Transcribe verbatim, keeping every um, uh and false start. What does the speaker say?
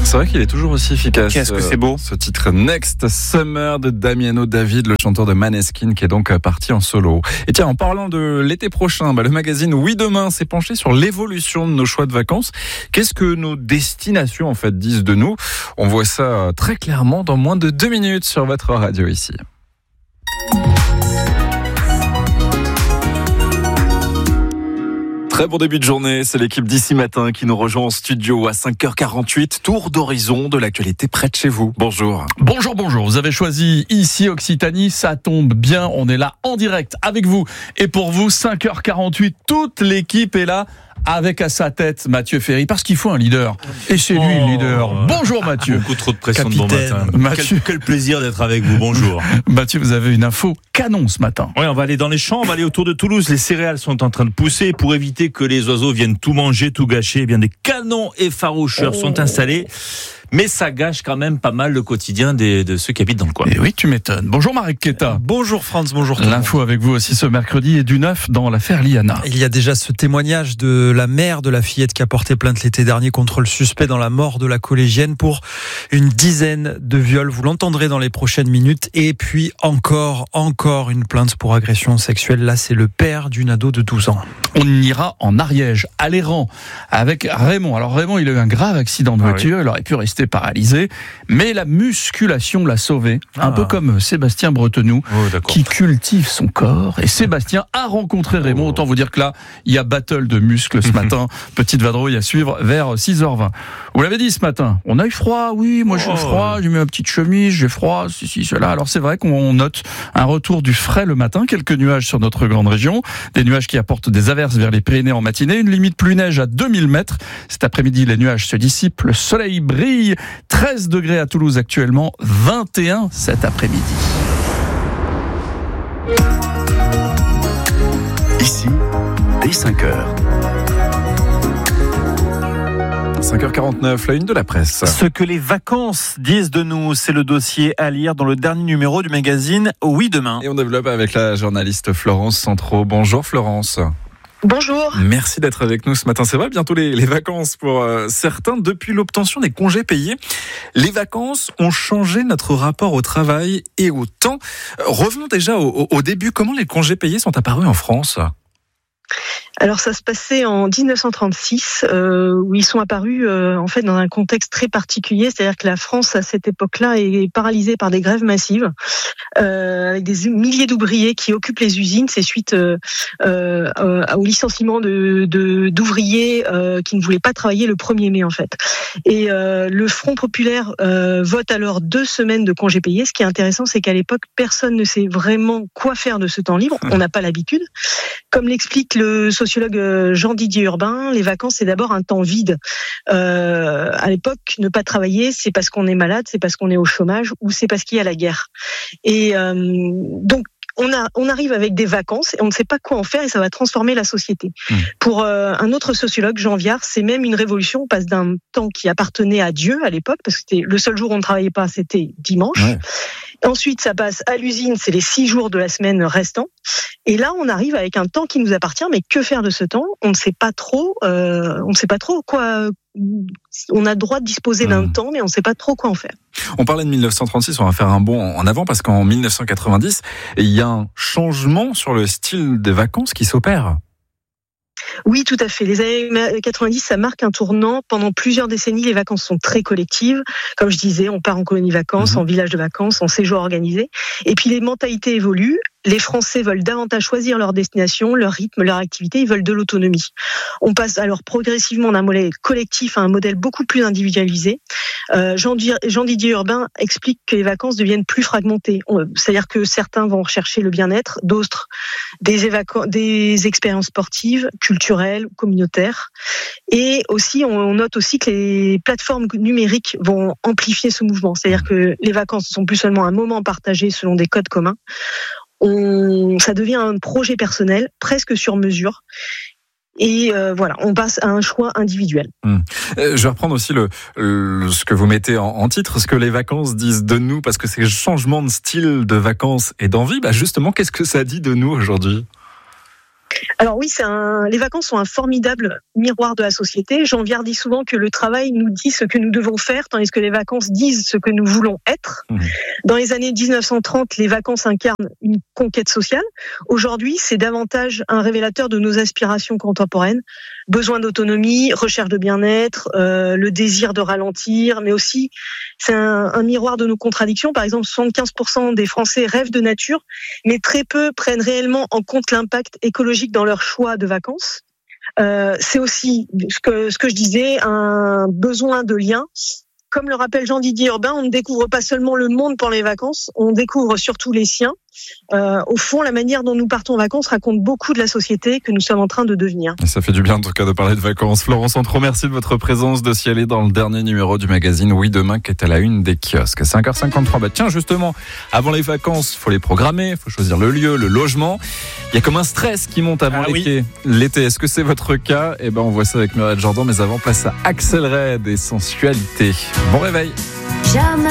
C'est vrai qu'il est toujours aussi efficace. Qu'est-ce que c'est beau. Ce titre Next Summer de Damiano David, le chanteur de Maneskin, qui est donc parti en solo. Et tiens, en parlant de l'été prochain, bah, le magazine Oui Demain s'est penché sur l'évolution de nos choix de vacances. Qu'est-ce que nos destinations en fait disent de nous? On voit ça très clairement dans moins de deux minutes sur votre radio ici. Très bon début de journée, c'est l'équipe d'ici matin qui nous rejoint en studio à cinq heures quarante-huit. Tour d'horizon de l'actualité près de chez vous. Bonjour. Bonjour, bonjour. Vous avez choisi ici Occitanie, ça tombe bien. On est là en direct avec vous. Et pour vous, cinq heures quarante-huit, toute l'équipe est là. Avec à sa tête Mathieu Ferry, parce qu'il faut un leader. Et c'est lui oh, le leader. Bonjour Mathieu. Beaucoup trop de pression Capitaine. de bon matin. Mathieu. Quel, quel plaisir d'être avec vous, bonjour. Mathieu, vous avez une info canon ce matin. Oui, on va aller dans les champs, on va aller autour de Toulouse. Les céréales sont en train de pousser. Pour éviter que les oiseaux viennent tout manger, tout gâcher, eh bien des canons effaroucheurs oh. sont installés. Mais ça gâche quand même pas mal le quotidien des, de ceux qui habitent dans le coin. Et oui, tu m'étonnes. Bonjour Marek Keta. Bonjour Franz, bonjour. L'info avec vous aussi ce mercredi est du neuf dans l'affaire Liana. Il y a déjà ce témoignage de la mère de la fillette qui a porté plainte l'été dernier contre le suspect dans la mort de la collégienne pour une dizaine de viols. Vous l'entendrez dans les prochaines minutes. Et puis encore, encore une plainte pour agression sexuelle. Là, c'est le père d'une ado de douze ans. On ira en Ariège, à l'Héran, avec Raymond. Alors Raymond, il a eu un grave accident de voiture. Ah oui. Il aurait pu rester paralysé, mais la musculation l'a sauvé, ah. un peu comme Sébastien Bretenoux, oh, qui cultive son corps. Et Sébastien a rencontré Raymond. Oh. Autant vous dire que là, il y a battle de muscles ce matin. Petite vadrouille à suivre vers six heures vingt. Vous l'avez dit ce matin, on a eu froid, oui, moi j'ai eu froid, j'ai mis ma petite chemise, j'ai froid, ceci, cela. Alors c'est vrai qu'on note un retour du frais le matin, quelques nuages sur notre grande région, des nuages qui apportent des averses vers les Pyrénées en matinée, une limite pluie-neige à deux mille mètres. Cet après-midi, les nuages se dissipent, le soleil brille. treize degrés à Toulouse actuellement, vingt et un cet après-midi. Ici, dès cinq heures. cinq heures quarante-neuf, la une de la presse. Ce que les vacances disent de nous, c'est le dossier à lire dans le dernier numéro du magazine Oui Demain. Et on développe avec la journaliste Florence Centraux. Bonjour Florence. Bonjour. Merci d'être avec nous ce matin. C'est vrai, bientôt les, les vacances pour euh, certains. Depuis l'obtention des congés payés, les vacances ont changé notre rapport au travail et au temps. Euh, revenons déjà au, au début. Comment les congés payés sont apparus en France ? Alors ça se passait en dix-neuf cent trente-six, euh, où ils sont apparus euh, en fait dans un contexte très particulier, c'est-à-dire que la France à cette époque-là est paralysée par des grèves massives, euh, avec des milliers d'ouvriers qui occupent les usines. C'est suite euh, euh, au licenciement de, de d'ouvriers euh, qui ne voulaient pas travailler le premier mai en fait. Et euh, le Front populaire euh, vote alors deux semaines de congés payés. Ce qui est intéressant, c'est qu'à l'époque, personne ne sait vraiment quoi faire de ce temps libre. On n'a pas l'habitude. Comme l'explique le sociologue Jean-Didier Urbain, les vacances, c'est d'abord un temps vide. Euh, à l'époque, ne pas travailler, c'est parce qu'on est malade, c'est parce qu'on est au chômage ou c'est parce qu'il y a la guerre. Et euh, donc, On, a, on arrive avec des vacances et on ne sait pas quoi en faire et ça va transformer la société. Mmh. Pour euh, un autre sociologue, Jean Viard, c'est même une révolution. On passe d'un temps qui appartenait à Dieu à l'époque, parce que c'était le seul jour où on ne travaillait pas, c'était dimanche. Ouais. Ensuite, ça passe à l'usine, c'est les six jours de la semaine restants. Et là, on arrive avec un temps qui nous appartient, mais que faire de ce temps ? On ne sait pas trop. Euh, on ne sait pas trop quoi. On a le droit de disposer d'un mmh. temps, mais on ne sait pas trop quoi en faire. On parlait de dix-neuf cent trente-six, on va faire un bond en avant parce qu'en dix-neuf cent quatre-vingt-dix, il y a un changement sur le style des vacances qui s'opère. Oui, tout à fait. Les années quatre-vingt-dix, ça marque un tournant. Pendant plusieurs décennies, les vacances sont très collectives. Comme je disais, on part en colonie vacances, mmh. en village de vacances, en séjour organisé. Et puis les mentalités évoluent. Les Français veulent davantage choisir leur destination, leur rythme, leur activité. Ils veulent de l'autonomie. On passe alors progressivement d'un modèle collectif à un modèle beaucoup plus individualisé. Euh, Jean-Didier Urbain explique que les vacances deviennent plus fragmentées. C'est-à-dire que certains vont rechercher le bien-être, d'autres des, évacu- des expériences sportives, culturelles, communautaires. Et aussi, on note aussi que les plateformes numériques vont amplifier ce mouvement. C'est-à-dire que les vacances ne sont plus seulement un moment partagé selon des codes communs. On, ça devient un projet personnel, presque sur mesure. Et euh, voilà, on passe à un choix individuel. Mmh. Je vais reprendre aussi le, le ce que vous mettez en, en titre, ce que les vacances disent de nous, parce que ces changements de style de vacances et d'envie, bah justement, qu'est-ce que ça dit de nous aujourd'hui ? Alors oui, c'est un... les vacances sont un formidable miroir de la société. Jean Viard dit souvent que le travail nous dit ce que nous devons faire, tandis que les vacances disent ce que nous voulons être. Mmh. Dans les années dix-neuf cent trente, les vacances incarnent une conquête sociale. Aujourd'hui, c'est davantage un révélateur de nos aspirations contemporaines. Besoin d'autonomie, recherche de bien-être, euh, le désir de ralentir, mais aussi c'est un, un miroir de nos contradictions. Par exemple, soixante-quinze pour cent des Français rêvent de nature, mais très peu prennent réellement en compte l'impact écologique dans leur choix de vacances. Euh, c'est aussi ce que, ce que je disais, un besoin de lien. Comme le rappelle Jean-Didier Urbain, on ne découvre pas seulement le monde pendant les vacances, on découvre surtout les siens. Euh, au fond, la manière dont nous partons en vacances raconte beaucoup de la société que nous sommes en train de devenir. Et ça fait du bien en tout cas de parler de vacances. Florence Antro, merci de votre présence, de s'y aller dans le dernier numéro du magazine Oui Demain qui est à la une des kiosques. cinq heures cinquante-trois, bah tiens justement, avant les vacances, il faut les programmer, il faut choisir le lieu, le logement. Il y a comme un stress qui monte avant ah, l'été. Oui. L'été, est-ce que c'est votre cas? Eh ben on voit ça avec Muriel Jordan, mais avant, place à Axel Red et sensualité. Bon réveil. Jamais.